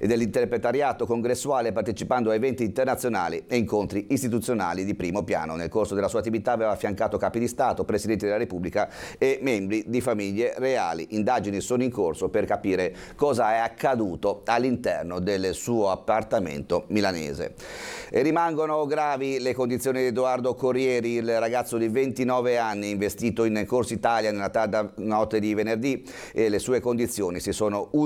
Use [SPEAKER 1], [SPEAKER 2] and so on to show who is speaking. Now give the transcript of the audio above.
[SPEAKER 1] e dell'interpretariato congressuale, partecipando a eventi internazionali e incontri istituzionali di primo piano. Nel corso della sua attività aveva affiancato capi di Stato, Presidenti della Repubblica e membri di famiglie reali. Indagini sono in corso per capire cosa è accaduto all'interno del suo appartamento milanese. E rimangono gravi le condizioni di Edoardo Corrieri, il ragazzo di 29 anni investito in Corsa Italia nella tarda notte di venerdì, e le sue condizioni si sono